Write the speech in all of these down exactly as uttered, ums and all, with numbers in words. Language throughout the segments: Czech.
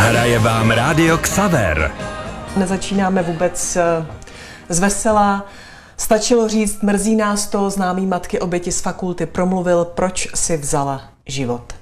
Hraje vám Rádio Xaver. Nezačínáme vůbec z vesela. Stačilo říct, mrzí nás to, známý matky oběti z fakulty promluvil, proč si vzala život.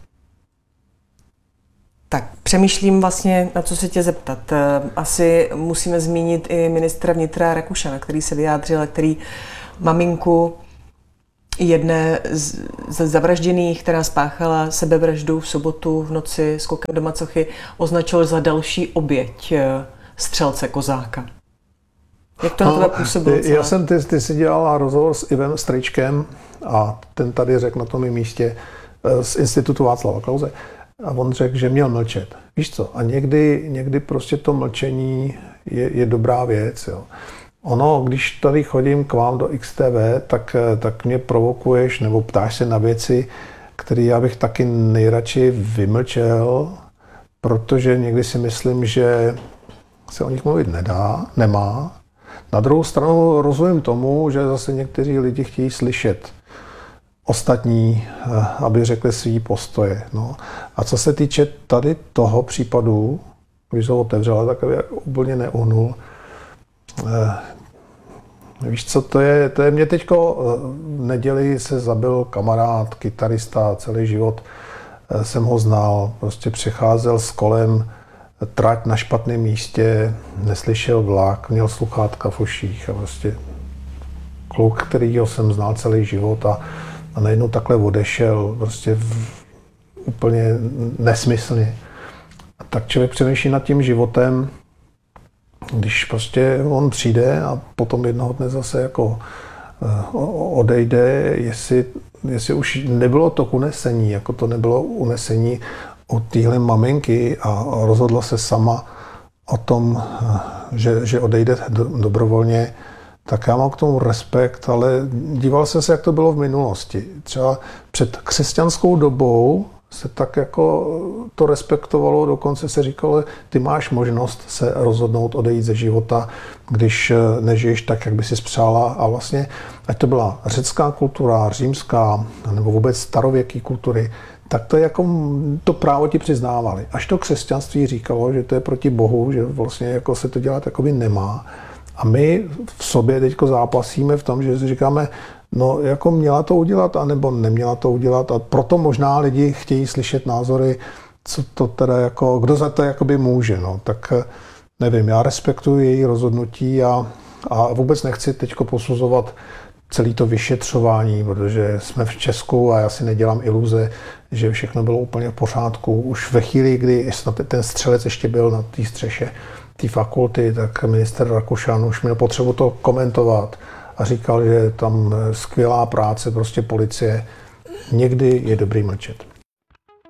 Tak přemýšlím vlastně, na co se tě zeptat. Asi musíme zmínit i ministra vnitra Rakušana, který se vyjádřil, který maminku jedné z, z zavražděných, která spáchala sebevraždu v sobotu v noci s kokem do macochy, označil za další oběť střelce Kozáka. Jak to na tebe působilo? Já jsem, ty, ty jsi dělala rozhovor s Ivem Strejčkem a ten tady řekl na tom místě z Institutu Václava Klause a on řekl, že měl mlčet. Víš co? A někdy, někdy prostě to mlčení je, je dobrá věc. Jo. Ono, když tady chodím k vám do X T V, tak, tak mě provokuješ nebo ptáš se na věci, které já bych taky nejradši vymlčel, protože někdy si myslím, že se o nich mluvit nedá, nemá. Na druhou stranu rozumím tomu, že zase někteří lidi chtějí slyšet ostatní, aby řekli svý postoje. No. A co se týče tady toho případu, když ho otevřela, tak aby úplně neuhnul. Víš co, to je, to je mě teďko v neděli se zabil kamarád, kytarista, celý život jsem ho znal, prostě přecházel s kolem trať na špatném místě, neslyšel vlak, měl sluchátka v uších a prostě kluk, kterýho jsem znal celý život a, a najednou takhle odešel prostě v, úplně nesmyslně. A tak člověk přemýšlí nad tím životem, když prostě on přijde a potom jednoho dne zase jako uh, odejde, jestli, jestli už nebylo to unesení, jako to nebylo unesení od téhle maminky a rozhodla se sama o tom, že, že odejde do, dobrovolně, tak já mám k tomu respekt, ale díval jsem se, jak to bylo v minulosti. Třeba před křesťanskou dobou se tak jako to respektovalo, dokonce se říkalo, ty máš možnost se rozhodnout odejít ze života, když nežiješ tak, jak by si přála. A vlastně, ať to byla řecká kultura, římská, nebo vůbec starověké kultury, tak to, jako, to právo ti přiznávali. Až to křesťanství říkalo, že to je proti Bohu, že vlastně jako se to dělat jakoby nemá. A my v sobě teďko zápasíme v tom, že si říkáme, no jako měla to udělat, anebo neměla to udělat. A proto možná lidi chtějí slyšet názory, co to teda jako, kdo za to jakoby může. No. Tak nevím, já respektuji její rozhodnutí a, a vůbec nechci teďko posuzovat celé to vyšetřování, protože jsme v Česku a já si nedělám iluze, že všechno bylo úplně v pořádku. Už ve chvíli, kdy ten střelec ještě byl na té střeše té fakulty, tak minister Rakušan už měl potřebu to komentovat a říkal, že tam skvělá práce prostě policie. Někdy je dobrý mlčet.